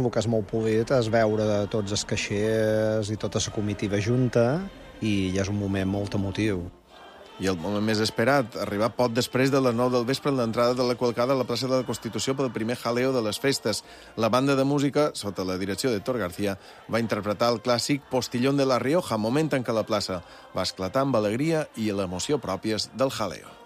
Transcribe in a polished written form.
El que és molt polit és veure tots els caixers i tota la comitiva junta i ja és un moment molt emotiu. I el moment més esperat, arribar poc després de les 9 del vespre en l'entrada de la Qualcada a la plaça de la Constitució pel primer jaleo de les festes. La banda de música, sota la direcció de Héctor García, va interpretar el clàssic Postillón de la Rioja, moment en què la plaça va esclatar amb alegria i l'emoció pròpies del jaleo.